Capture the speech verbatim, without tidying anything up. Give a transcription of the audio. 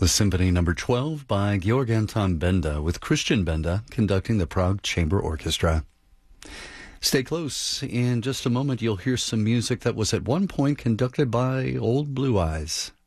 The Symphony Number twelve by Georg Anton Benda, with Christian Benda conducting the Prague Chamber Orchestra. Stay close. In just a moment, you'll hear some music that was at one point conducted by Old Blue Eyes.